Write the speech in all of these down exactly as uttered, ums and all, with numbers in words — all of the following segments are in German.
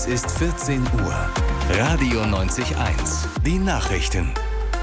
Es ist vierzehn Uhr. Radio neunzig eins. Die Nachrichten.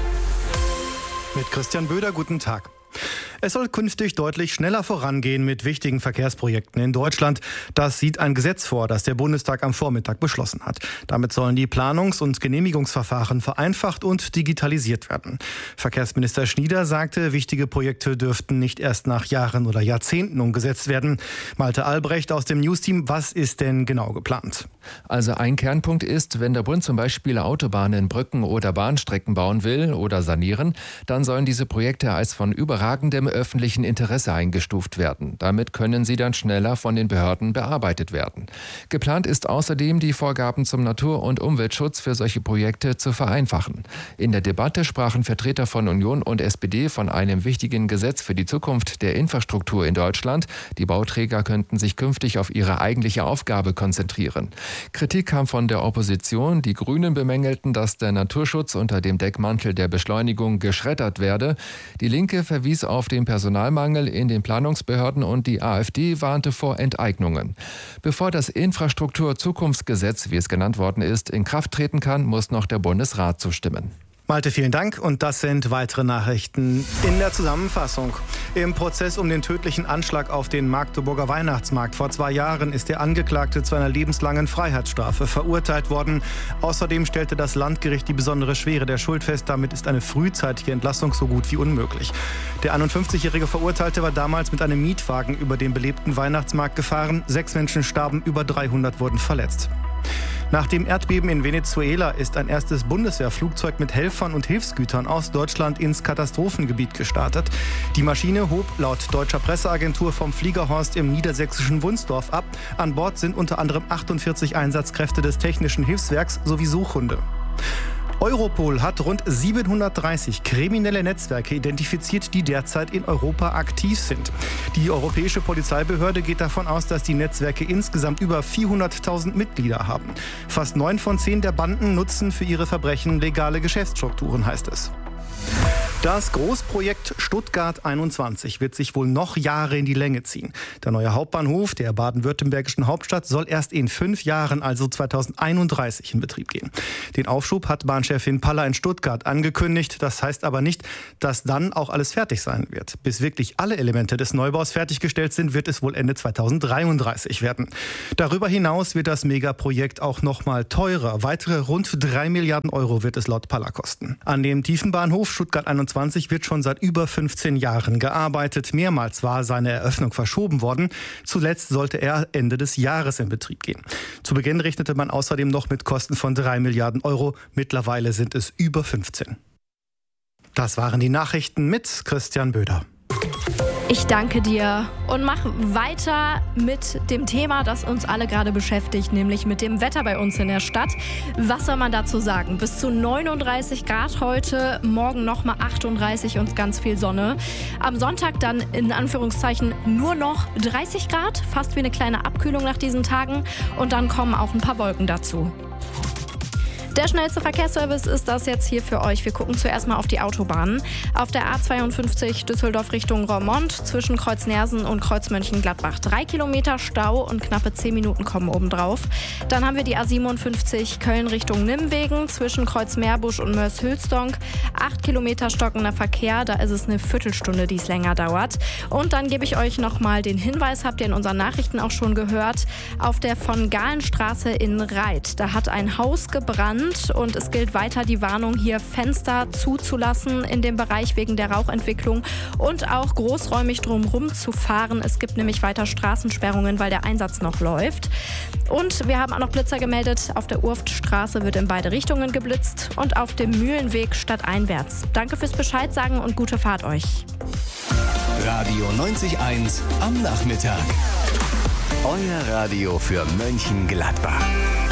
Mit Christian Böder, guten Tag. Es soll künftig deutlich schneller vorangehen mit wichtigen Verkehrsprojekten in Deutschland. Das sieht ein Gesetz vor, das der Bundestag am Vormittag beschlossen hat. Damit sollen die Planungs- und Genehmigungsverfahren vereinfacht und digitalisiert werden. Verkehrsminister Schnieder sagte, wichtige Projekte dürften nicht erst nach Jahren oder Jahrzehnten umgesetzt werden. Malte Albrecht aus dem Newsteam, was ist denn genau geplant? Also ein Kernpunkt ist, wenn der Bund zum Beispiel Autobahnen, Brücken oder Bahnstrecken bauen will oder sanieren, dann sollen diese Projekte als von überragendem öffentlichen Interesse eingestuft werden. Damit können sie dann schneller von den Behörden bearbeitet werden. Geplant ist außerdem, die Vorgaben zum Natur- und Umweltschutz für solche Projekte zu vereinfachen. In der Debatte sprachen Vertreter von Union und S P D von einem wichtigen Gesetz für die Zukunft der Infrastruktur in Deutschland. Die Bauträger könnten sich künftig auf ihre eigentliche Aufgabe konzentrieren. Kritik kam von der Opposition. Die Grünen bemängelten, dass der Naturschutz unter dem Deckmantel der Beschleunigung geschreddert werde. Die Linke verwies auf den Personalmangel in den Planungsbehörden und die AfD warnte vor Enteignungen. Bevor das Infrastruktur-Zukunftsgesetz, wie es genannt worden ist, in Kraft treten kann, muss noch der Bundesrat zustimmen. Malte, vielen Dank. Und das sind weitere Nachrichten in der Zusammenfassung. Im Prozess um den tödlichen Anschlag auf den Magdeburger Weihnachtsmarkt vor zwei Jahren ist der Angeklagte zu einer lebenslangen Freiheitsstrafe verurteilt worden. Außerdem stellte das Landgericht die besondere Schwere der Schuld fest. Damit ist eine frühzeitige Entlassung so gut wie unmöglich. Der einundfünfzigjährige Verurteilte war damals mit einem Mietwagen über den belebten Weihnachtsmarkt gefahren. Sechs Menschen starben, über dreihundert wurden verletzt. Nach dem Erdbeben in Venezuela ist ein erstes Bundeswehrflugzeug mit Helfern und Hilfsgütern aus Deutschland ins Katastrophengebiet gestartet. Die Maschine hob laut deutscher Presseagentur vom Fliegerhorst im niedersächsischen Wunsdorf ab. An Bord sind unter anderem achtundvierzig Einsatzkräfte des Technischen Hilfswerks sowie Suchhunde. Europol hat rund siebenhundertdreißig kriminelle Netzwerke identifiziert, die derzeit in Europa aktiv sind. Die europäische Polizeibehörde geht davon aus, dass die Netzwerke insgesamt über vierhunderttausend Mitglieder haben. Fast neun von zehn der Banden nutzen für ihre Verbrechen legale Geschäftsstrukturen, heißt es. Das Großprojekt Stuttgart einundzwanzig wird sich wohl noch Jahre in die Länge ziehen. Der neue Hauptbahnhof der baden-württembergischen Hauptstadt soll erst in fünf Jahren, also zweitausendeinunddreißig, in Betrieb gehen. Den Aufschub hat Bahnchefin Paller in Stuttgart angekündigt. Das heißt aber nicht, dass dann auch alles fertig sein wird. Bis wirklich alle Elemente des Neubaus fertiggestellt sind, wird es wohl Ende zweitausenddreiunddreißig werden. Darüber hinaus wird das Megaprojekt auch noch mal teurer. Weitere rund drei Milliarden Euro wird es laut Paller kosten. An dem Tiefenbahnhof Stuttgart einundzwanzig wird schon seit über fünfzehn Jahren gearbeitet. Mehrmals war seine Eröffnung verschoben worden. Zuletzt sollte er Ende des Jahres in Betrieb gehen. Zu Beginn rechnete man außerdem noch mit Kosten von drei Milliarden Euro. Mittlerweile sind es über fünfzehn. Das waren die Nachrichten mit Christian Böder. Ich danke dir und mach weiter mit dem Thema, das uns alle gerade beschäftigt, nämlich mit dem Wetter bei uns in der Stadt. Was soll man dazu sagen? Bis zu neununddreißig Grad heute, morgen nochmal achtunddreißig und ganz viel Sonne. Am Sonntag dann in Anführungszeichen nur noch dreißig Grad, fast wie eine kleine Abkühlung nach diesen Tagen. Und dann kommen auch ein paar Wolken dazu. Der schnellste Verkehrsservice ist das jetzt hier für euch. Wir gucken zuerst mal auf die Autobahnen. Auf der A zweiundfünfzig Düsseldorf Richtung Roermond zwischen Kreuz-Nersen und Kreuz-Mönchengladbach. Drei Kilometer Stau und knappe zehn Minuten kommen obendrauf. Dann haben wir die A siebenundfünfzig Köln Richtung Nimwegen zwischen Kreuz-Meerbusch und Mörs-Hülsdonk. Acht Kilometer stockender Verkehr, da ist es eine Viertelstunde, die es länger dauert. Und dann gebe ich euch nochmal den Hinweis, habt ihr in unseren Nachrichten auch schon gehört, auf der von Galenstraße in Reit. Da hat ein Haus gebrannt. Und es gilt weiter die Warnung, hier Fenster zuzulassen in dem Bereich wegen der Rauchentwicklung und auch großräumig drumherum zu fahren. Es gibt nämlich weiter Straßensperrungen, weil der Einsatz noch läuft. Und wir haben auch noch Blitzer gemeldet. Auf der Urftstraße wird in beide Richtungen geblitzt und auf dem Mühlenweg stadteinwärts. Danke fürs Bescheid sagen und gute Fahrt euch. Radio neunzig eins am Nachmittag. Euer Radio für Mönchengladbach.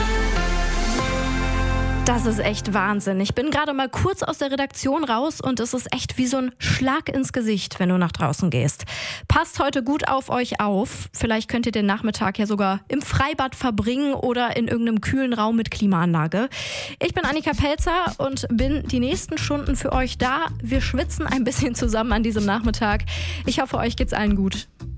Das ist echt Wahnsinn. Ich bin gerade mal kurz aus der Redaktion raus und es ist echt wie so ein Schlag ins Gesicht, wenn du nach draußen gehst. Passt heute gut auf euch auf. Vielleicht könnt ihr den Nachmittag ja sogar im Freibad verbringen oder in irgendeinem kühlen Raum mit Klimaanlage. Ich bin Annika Pelzer und bin die nächsten Stunden für euch da. Wir schwitzen ein bisschen zusammen an diesem Nachmittag. Ich hoffe, euch geht's allen gut.